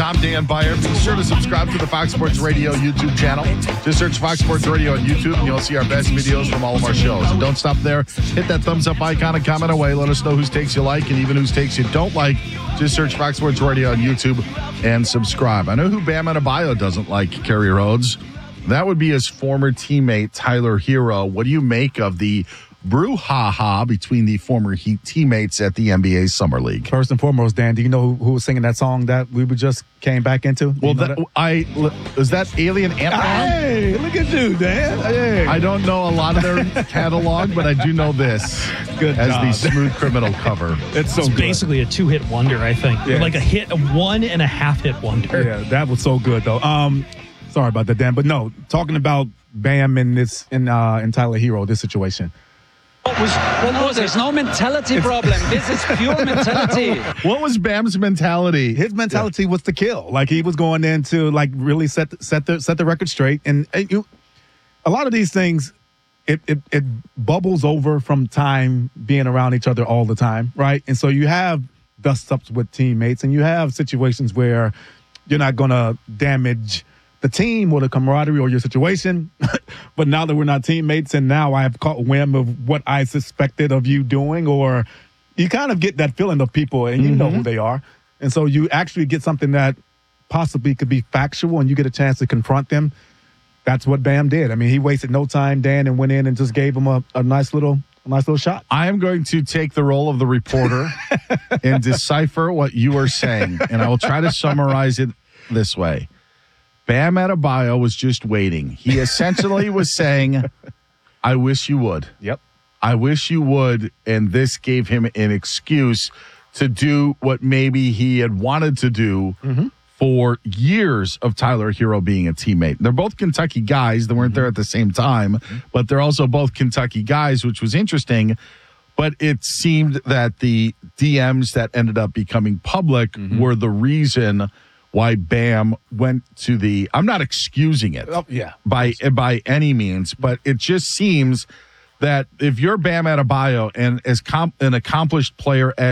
I'm Dan Beyer. Be sure to subscribe to the Fox Sports Radio YouTube channel. Just search Fox Sports Radio on YouTube, and you'll see our best videos from all of our shows. And don't stop there. Hit that thumbs up icon and comment away. Let us know whose takes you like and even whose takes you don't like. Just search Fox Sports Radio on YouTube and subscribe. I know who Bam Adebayo doesn't like, Kerry Rhodes. That would be his former teammate, Tyler Hero. What do you make of the brouhaha between the former Heat teammates at the NBA Summer League? First and foremost, Dan, do you know who was singing that song that we just came back into? Well, is that Alien Ant-Man? Hey, look at you, Dan. Hey. I don't know a lot of their catalog, but I do know this Good as job. the Smooth Criminal cover. It's so It's good. basically a two-hit wonder, I think. Yeah. Like a 1.5 hit wonder. Yeah, that was so good though. Sorry about that, Dan, but no, talking about Bam in Tyler Hero, this situation. No, there's no mentality problem. This is pure mentality. What was Bam's mentality? His mentality was to kill. Like he was going in to like really set the record straight. And a lot of these things, it bubbles over from time being around each other all the time, right? And so you have dust ups with teammates, and you have situations where you're not going to damage the team or the camaraderie or your situation. But now that we're not teammates and now I have caught wind of what I suspected of you doing, or you kind of get that feeling of people and you know who they are. And so you actually get something that possibly could be factual and you get a chance to confront them. That's what Bam did. I mean, he wasted no time, Dan, and went in and just gave him a nice little shot. I am going to take the role of the reporter and decipher what you are saying. And I will try to summarize it this way. Bam Adebayo was just waiting. He essentially was saying, I wish you would. Yep. I wish you would. And this gave him an excuse to do what maybe he had wanted to do for years of Tyler Hero being a teammate. They're both Kentucky guys. They weren't there at the same time, but they're also both Kentucky guys, which was interesting. But it seemed that the DMs that ended up becoming public were the reason why Bam went to the. I'm not excusing it by any means, but it just seems that if you're Bam Adebayo and as an accomplished player